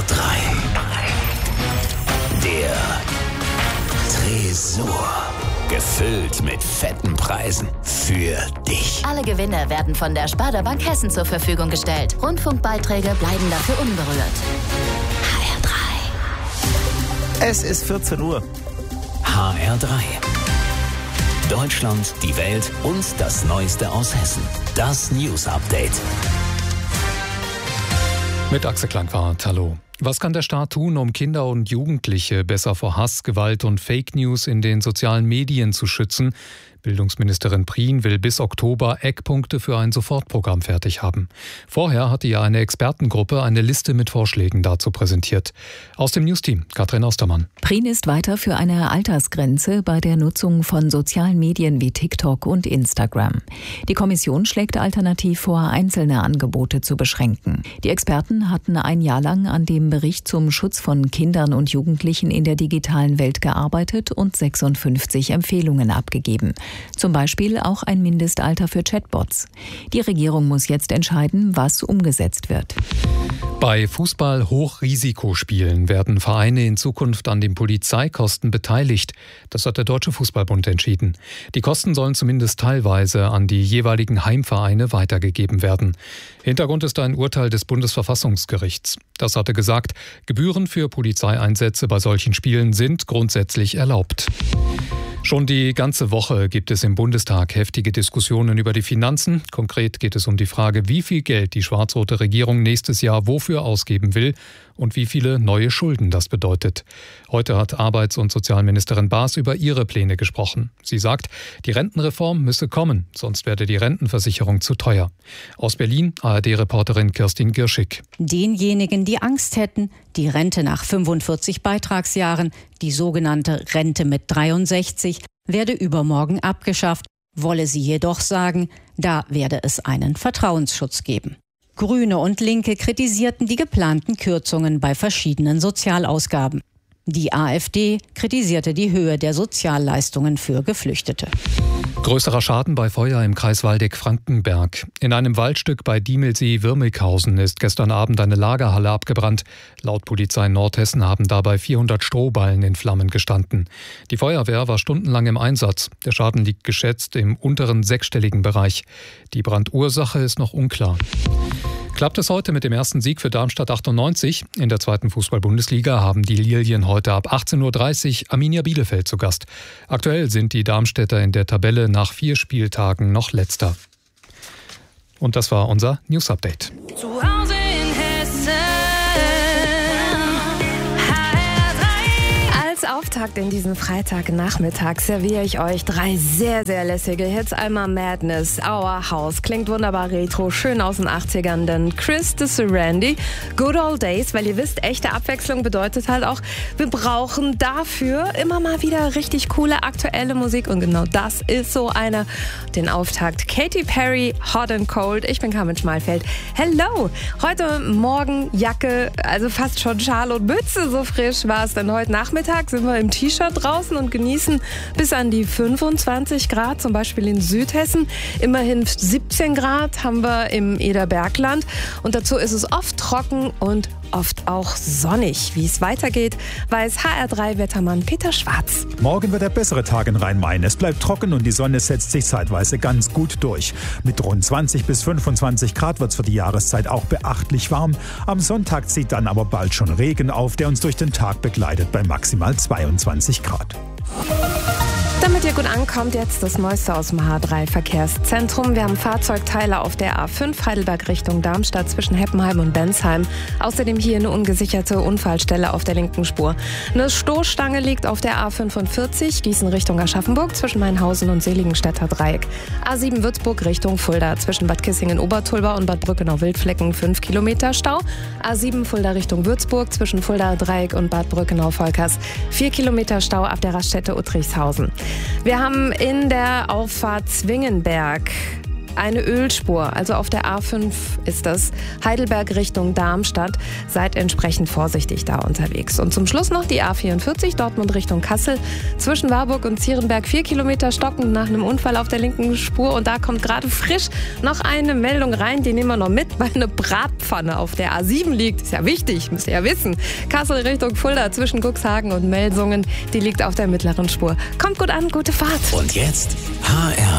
HR3. Der Tresor. Gefüllt mit fetten Preisen. Für dich. Alle Gewinne werden von der Sparda Bank Hessen zur Verfügung gestellt. Rundfunkbeiträge bleiben dafür unberührt. HR3. Es ist 14 Uhr. HR3. Deutschland, die Welt und das Neueste aus Hessen. Das News Update. Mit Axel Klangwart, hallo. Was kann der Staat tun, um Kinder und Jugendliche besser vor Hass, Gewalt und Fake News in den sozialen Medien zu schützen? Bildungsministerin Prien will bis Oktober Eckpunkte für ein Sofortprogramm fertig haben. Vorher hatte ja eine Expertengruppe eine Liste mit Vorschlägen dazu präsentiert. Aus dem Newsteam, Katrin Ostermann. Prien ist weiter für eine Altersgrenze bei der Nutzung von sozialen Medien wie TikTok und Instagram. Die Kommission schlägt alternativ vor, einzelne Angebote zu beschränken. Die Experten hatten ein Jahr lang an dem Bericht zum Schutz von Kindern und Jugendlichen in der digitalen Welt gearbeitet und 56 Empfehlungen abgegeben. Zum Beispiel auch ein Mindestalter für Chatbots. Die Regierung muss jetzt entscheiden, was umgesetzt wird. Bei Fußball-Hochrisikospielen werden Vereine in Zukunft an den Polizeikosten beteiligt. Das hat der Deutsche Fußballbund entschieden. Die Kosten sollen zumindest teilweise an die jeweiligen Heimvereine weitergegeben werden. Hintergrund ist ein Urteil des Bundesverfassungsgerichts. Das hatte gesagt, Gebühren für Polizeieinsätze bei solchen Spielen sind grundsätzlich erlaubt. Schon die ganze Woche gibt es im Bundestag heftige Diskussionen über die Finanzen. Konkret geht es um die Frage, wie viel Geld die schwarz-rote Regierung nächstes Jahr wofür ausgeben will und wie viele neue Schulden das bedeutet. Heute hat Arbeits- und Sozialministerin Baas über ihre Pläne gesprochen. Sie sagt, die Rentenreform müsse kommen, sonst werde die Rentenversicherung zu teuer. Aus Berlin ARD-Reporterin Kirstin Girschig. Denjenigen, die Angst hätten, die Rente nach 45 Beitragsjahren, die sogenannte Rente mit 63, werde übermorgen abgeschafft, wolle sie jedoch sagen, da werde es einen Vertrauensschutz geben. Grüne und Linke kritisierten die geplanten Kürzungen bei verschiedenen Sozialausgaben. Die AfD kritisierte die Höhe der Sozialleistungen für Geflüchtete. Größerer Schaden bei Feuer im Kreis Waldeck-Frankenberg. In einem Waldstück bei Diemelsee-Wirmelkhausen ist gestern Abend eine Lagerhalle abgebrannt. Laut Polizei Nordhessen haben dabei 400 Strohballen in Flammen gestanden. Die Feuerwehr war stundenlang im Einsatz. Der Schaden liegt geschätzt im unteren sechsstelligen Bereich. Die Brandursache ist noch unklar. Klappt es heute mit dem ersten Sieg für Darmstadt 98? In der zweiten Fußball-Bundesliga haben die Lilien heute ab 18.30 Uhr Arminia Bielefeld zu Gast. Aktuell sind die Darmstädter in der Tabelle nach 4 Spieltagen noch Letzter. Und das war unser News Update. Zu Hause in Hessen. Als Auftakt in diesen Freitagnachmittag serviere ich euch 3 sehr, sehr lässige Hits. Einmal Madness, Our House, klingt wunderbar retro, schön aus den 80ern. Dann Chris de Randy, Good Old Days, weil ihr wisst, echte Abwechslung bedeutet halt auch, wir brauchen dafür immer mal wieder richtig coole, aktuelle Musik. Und genau das ist so eine. Den Auftakt Katy Perry, Hot and Cold. Ich bin Carmen Schmalfeld. Hello! Heute Morgen Jacke, also fast schon Schal und Mütze, so frisch war es. Denn heute Nachmittag sind wir im T-Shirt draußen und genießen bis an die 25 Grad, zum Beispiel in Südhessen. Immerhin 17 Grad haben wir im Ederbergland. Und dazu ist es oft trocken und oft auch sonnig. Wie es weitergeht, weiß HR3-Wettermann Peter Schwarz. Morgen wird der bessere Tag in Rhein-Main. Es bleibt trocken und die Sonne setzt sich zeitweise ganz gut durch. Mit rund 20 bis 25 Grad wird es für die Jahreszeit auch beachtlich warm. Am Sonntag zieht dann aber bald schon Regen auf, der uns durch den Tag begleitet bei maximal 22 Grad. Damit ihr gut ankommt, jetzt das Neueste aus dem H3-Verkehrszentrum. Wir haben Fahrzeugteile auf der A5 Heidelberg Richtung Darmstadt zwischen Heppenheim und Bensheim. Außerdem hier eine ungesicherte Unfallstelle auf der linken Spur. Eine Stoßstange liegt auf der A45 Gießen Richtung Aschaffenburg zwischen Mainhausen und Seligenstädter Dreieck. A7 Würzburg Richtung Fulda zwischen Bad Kissingen-Obertulba und Bad Brückenau-Wildflecken 5 Kilometer Stau. A7 Fulda Richtung Würzburg zwischen Fulda Dreieck und Bad Brückenau-Volkers 4 Kilometer Stau ab der Raststätte Uttrichshausen. Wir haben in der Auffahrt Zwingenberg eine Ölspur, also auf der A5 ist das, Heidelberg Richtung Darmstadt. Seid entsprechend vorsichtig da unterwegs. Und zum Schluss noch die A44, Dortmund Richtung Kassel. Zwischen Warburg und Zierenberg 4 Kilometer stockend nach einem Unfall auf der linken Spur. Und da kommt gerade frisch noch eine Meldung rein, die nehmen wir noch mit, weil eine Bratpfanne auf der A7 liegt. Ist ja wichtig, müsst ihr ja wissen. Kassel Richtung Fulda zwischen Cuxhagen und Melsungen, die liegt auf der mittleren Spur. Kommt gut an, gute Fahrt. Und jetzt HR